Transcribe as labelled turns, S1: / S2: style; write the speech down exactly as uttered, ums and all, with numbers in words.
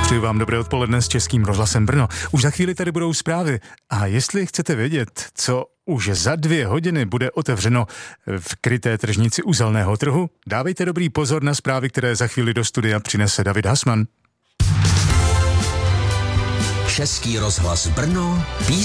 S1: Přeji vám dobré odpoledne s Českým rozhlasem Brno. Už za chvíli tady budou zprávy. A jestli chcete vědět, co už za dvě hodiny bude otevřeno v kryté tržnici u Zelného trhu, dávejte dobrý pozor na zprávy, které za chvíli do studia přinese David Hasman.
S2: Český rozhlas Brno, písně